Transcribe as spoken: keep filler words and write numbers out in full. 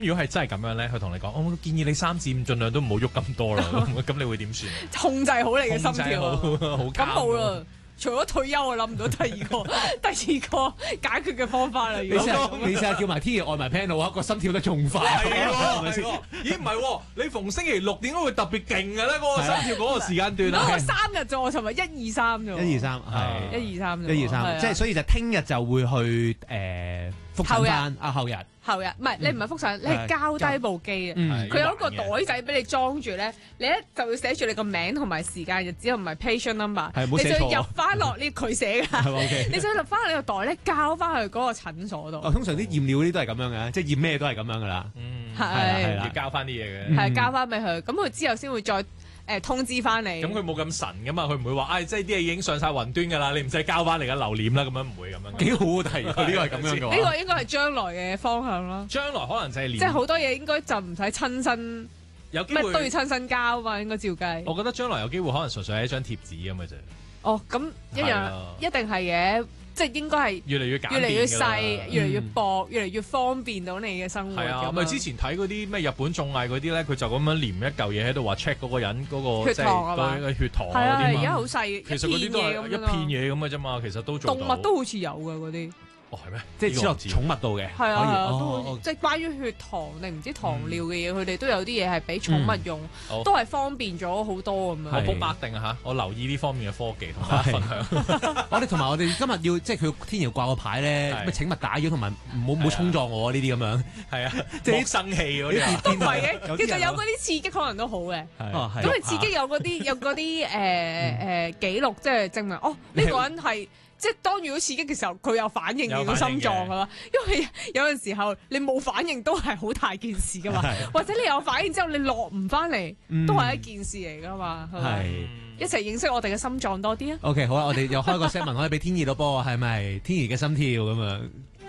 如果係真係咁樣咧，佢同你講，我建議你三至五盡量都唔好喐咁多啦。咁你會點算？ 控制好你嘅心跳啊！ 好好咁冇啦。除咗退休，我諗唔到第二個第二個解決嘅方法啦。 你試下，你試下叫埋天爺愛埋 panel 啊，個心跳得仲快， 係咪先？咦唔係喎，你逢星期六點解會特別勁嘅咧？嗰個心跳嗰個時間段啊， 我三日啫，我尋日一二三啫。 一二三係一二三， 一二三，即係所以就聽日就會去誒復診翻啊，後日。 後日唔係你唔係覆診，你係交低部機啊！佢有一個袋仔俾你裝住咧，你咧就要寫住你個名同埋時間日子，同埋 patient number。 係，唔好寫錯。 你就要入翻落呢佢寫㗎。你就要入翻落呢個袋咧，交翻去嗰個診所度。 哦，通常啲驗料嗰啲都係咁樣嘅，即係驗咩都係咁樣㗎啦。 嗯， 係要交翻啲嘢嘅。 係交翻俾佢，咁佢之後先會再。誒通知翻你， 咁佢冇咁神噶嘛，佢唔會話，唉，即係啲嘢已經上晒雲端噶啦，你唔使交翻嚟嘅留念啦，咁樣唔會咁樣。 幾好啊！提呢個係咁樣嘅話， 呢個應該係將來嘅方向咯。 將來可能就係連， 即係好多嘢應該就唔使親身， 有機會乜都要親身交嘛，應該照計。 我覺得將來有機會可能純粹係一張貼紙咁嘅啫。 哦，咁一樣一定係嘅。即係應該係越嚟越簡越嚟越細，越嚟越薄， 嗯、 越嚟越方便到你嘅生活。 係啊，咪之前睇嗰啲咩日本綜藝嗰啲咧，佢就咁樣黏一嚿嘢喺度話 check 嗰個人嗰、嗰個血糖啊嘛， 血糖係啊，而家好細， 其實嗰啲都係一片嘢咁嘅啫嘛，其實都做到。 動物都好似有㗎嗰啲。 哦，係咩？ 即係只落寵物度嘅， 係啊， 可以都即係關於血糖定唔知糖尿嘅嘢，佢哋都有啲嘢係俾寵物用，都係方便咗好多咁樣。 我 book mark 定啊嚇，我留意呢方面嘅科技同大家分享。 我哋同埋我哋今日要即係佢天橋掛個牌咧，咩請勿打擾同埋唔好唔好衝撞我呢啲咁樣。係啊，即係生氣嗰啲都唔係嘅，其實有嗰啲刺激可能都好嘅。咁你刺激有嗰啲有嗰啲誒誒記錄，即係證明哦呢個人係。即係當遇到刺激嘅時候，佢有反應嘅個心臟㗎嘛，因為有陣時候你冇反應都係好大件事㗎嘛，或者你有反應之後你落唔翻嚟，都係一件事嚟㗎嘛，係咪？一齊認識我哋嘅心臟多啲啊 ！OK， 好啦，我哋又開個 segment 可以俾天意到波，係咪天意嘅心跳咁樣？